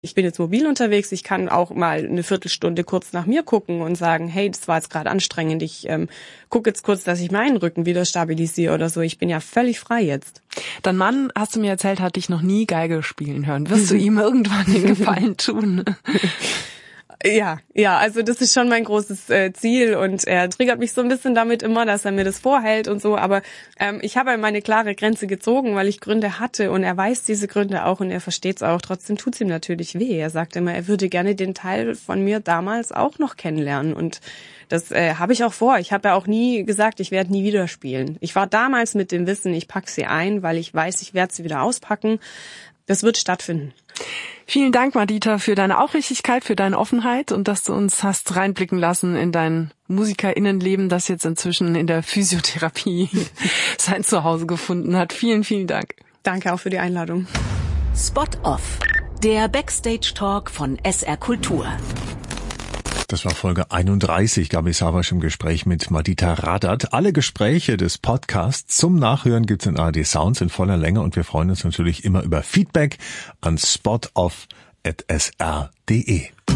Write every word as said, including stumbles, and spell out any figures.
Ich bin jetzt mobil unterwegs, ich kann auch mal eine Viertelstunde kurz nach mir gucken und sagen, hey, das war jetzt gerade anstrengend, ich ähm, gucke jetzt kurz, dass ich meinen Rücken wieder stabilisiere oder so. Ich bin ja völlig frei jetzt. Dein Mann, hast du mir erzählt, hat dich noch nie Geige spielen hören. Wirst du ihm irgendwann den Gefallen tun? Ja, ja, also das ist schon mein großes äh, Ziel und er triggert mich so ein bisschen damit immer, dass er mir das vorhält und so, aber ähm, ich habe meine klare Grenze gezogen, weil ich Gründe hatte und er weiß diese Gründe auch und er versteht es auch. Trotzdem tut's ihm natürlich weh. Er sagt immer, er würde gerne den Teil von mir damals auch noch kennenlernen und das äh, habe ich auch vor. Ich habe ja auch nie gesagt, ich werde nie wieder spielen. Ich war damals mit dem Wissen, ich pack sie ein, weil ich weiß, ich werde sie wieder auspacken. Das wird stattfinden. Vielen Dank, Madita, für deine Aufrichtigkeit, für deine Offenheit und dass du uns hast reinblicken lassen in dein MusikerInnenleben, das jetzt inzwischen in der Physiotherapie sein Zuhause gefunden hat. Vielen, vielen Dank. Danke auch für die Einladung. Spot Off, der Backstage-Talk von S R Kultur. Das war Folge einunddreißig, Gabi Savasch im Gespräch mit Madita Radat. Alle Gespräche des Podcasts zum Nachhören gibt's in A R D Sounds in voller Länge und wir freuen uns natürlich immer über Feedback an spotoff at s r punkt d e.